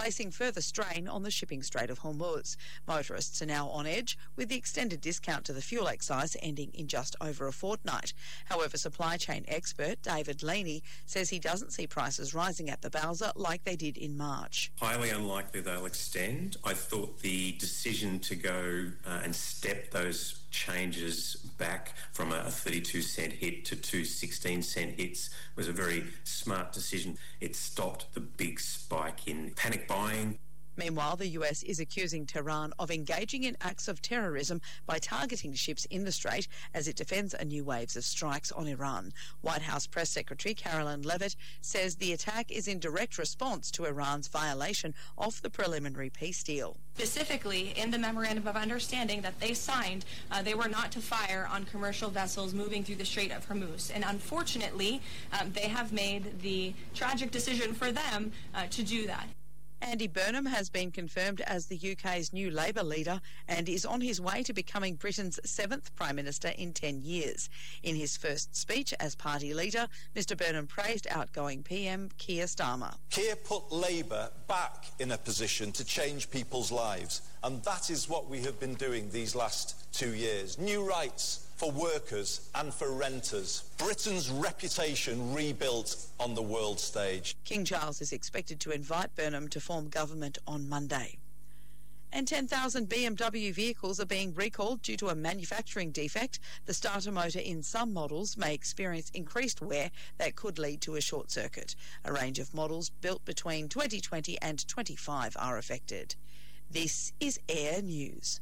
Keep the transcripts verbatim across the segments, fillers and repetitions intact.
placing further strain on the shipping Strait of Hormuz. Motorists are now on edge, with the extended discount to the fuel excise ending in just over a fortnight. However, supply chain expert David Leaney says he doesn't see prices rising at the Bowser like they did in March. Highly unlikely they'll extend. I thought the decision to go uh, and step those changes back from a thirty-two cent hit to two sixteen cent hits was a very smart decision. It stopped the big spike in panic buying. Meanwhile, the U S is accusing Tehran of engaging in acts of terrorism by targeting ships in the Strait as it defends a new waves of strikes on Iran. White House Press Secretary Carolyn Levitt says the attack is in direct response to Iran's violation of the preliminary peace deal. Specifically, in the Memorandum of Understanding that they signed, uh, they were not to fire on commercial vessels moving through the Strait of Hormuz. And unfortunately, um, they have made the tragic decision for them uh, to do that. Andy Burnham has been confirmed as the U K's new Labour leader and is on his way to becoming Britain's seventh Prime Minister in ten years. In his first speech as party leader, Mr Burnham praised outgoing P M Keir Starmer. Keir put Labour back in a position to change people's lives, and that is what we have been doing these last two years. New rights for workers and for renters. Britain's reputation rebuilt on the world stage. King Charles is expected to invite Burnham to form government on Monday. And ten thousand B M W vehicles are being recalled due to a manufacturing defect. The starter motor in some models may experience increased wear that could lead to a short circuit. A range of models built between twenty twenty and twenty-five are affected. This is Air News.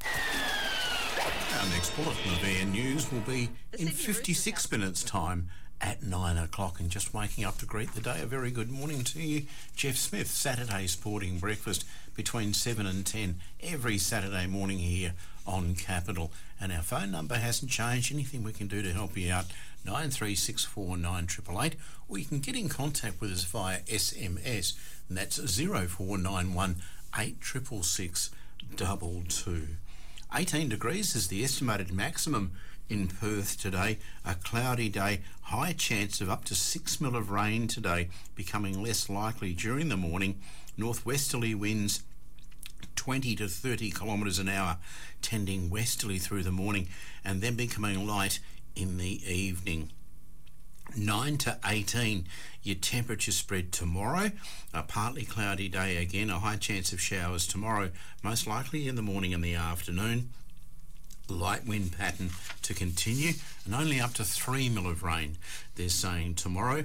Our next bulletin of Air News will be in fifty-six minutes' time at nine o'clock. And just waking up to greet the day, a very good morning to you. Jeff Smith, Saturday Sporting Breakfast between seven and ten every Saturday morning here on Capital. And our phone number hasn't changed. Anything we can do to help you out, nine three six four nine eight eight eight, or you can get in contact with us via S M S, and that's zero four nine one eight six six six double two. eighteen degrees is the estimated maximum in Perth today. A cloudy day, high chance of up to six mil of rain today, becoming less likely during the morning. Northwesterly winds twenty to thirty kilometres an hour, tending westerly through the morning and then becoming light in the evening. nine to eighteen, your temperature spread tomorrow. A partly cloudy day again, a high chance of showers tomorrow, most likely in the morning and the afternoon. Light wind pattern to continue, and only up to three mil of rain, they're saying tomorrow.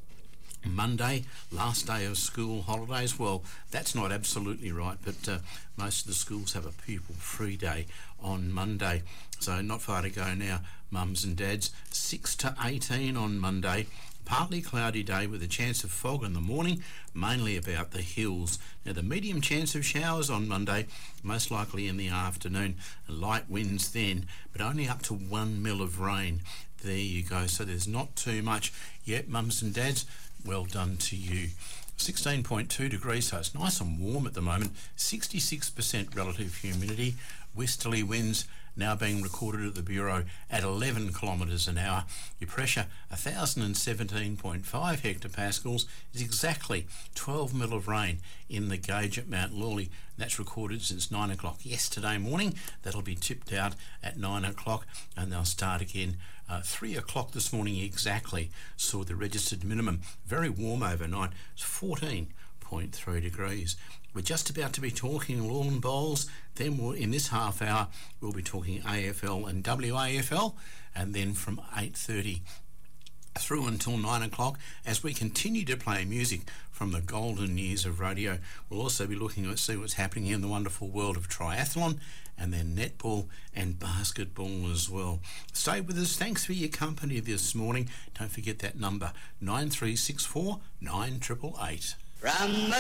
Monday, last day of school holidays. Well, that's not absolutely right, but uh, most of the schools have a pupil-free day on Monday, so not far to go now, mums and dads. six to eighteen on Monday. Partly cloudy day with a chance of fog in the morning, mainly about the hills. Now, the medium chance of showers on Monday, most likely in the afternoon. Light winds then, but only up to one mil of rain. There you go. So there's not too much yet, mums and dads. Well done to you. sixteen point two degrees, so it's nice and warm at the moment. sixty-six percent relative humidity. Westerly winds now being recorded at the Bureau at eleven kilometres an hour. Your pressure, one thousand seventeen point five hectopascals, is exactly twelve mil of rain in the gauge at Mount Lawley. That's recorded since nine o'clock yesterday morning. That'll be tipped out at nine o'clock, and they'll start again uh, three o'clock this morning exactly. Saw the registered minimum. Very warm overnight. It's fourteen point three degrees. We're just about to be talking lawn bowls. Then we'll, in this half hour, we'll be talking A F L and W A F L, and then from eight thirty through until nine o'clock, as we continue to play music from the golden years of radio, we'll also be looking at see what's happening in the wonderful world of triathlon, and then netball and basketball as well. Stay with us. Thanks for your company this morning. Don't forget that number, nine three six four nine eight eight eight. From the